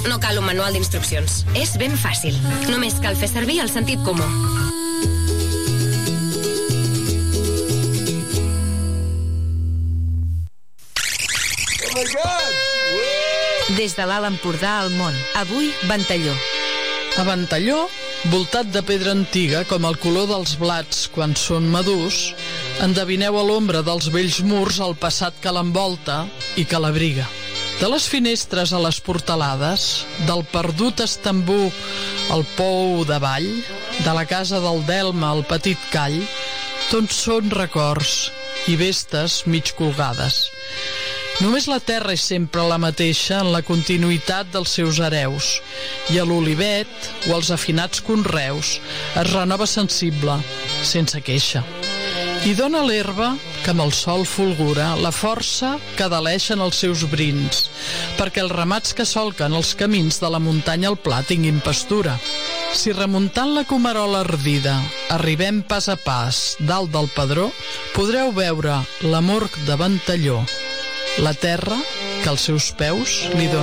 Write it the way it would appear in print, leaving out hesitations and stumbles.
no cal un manual d'instruccions. És ben fàcil. Només cal fer servir el sentit comú. Des de l'Alt Empordà al món. Avui, Ventalló. A Ventalló, voltat de pedra antiga com el color dels blats quan són madurs, endevineu a l'ombra dels vells murs el passat que l'envolta i que l'abriga. De les finestres a les portalades, del perdut Estambú al pou de Vall, de la casa del Delma al petit call, tots són records i vestes mig colgades. Només la terra és sempre la mateixa en la continuïtat dels seus hereus, i a l'olivet o als afinats conreus es renova sensible, sense queixa. I dona a l'herba, que amb el sol fulgura, la força que deleixen els seus brins, perquè els ramats que solquen els camins de la muntanya al pla tinguin pastura. Si remuntant la Comerola ardida arribem pas a pas dalt del Pedró, podreu veure l'amor de Ventalló, la terra que als seus peus li dona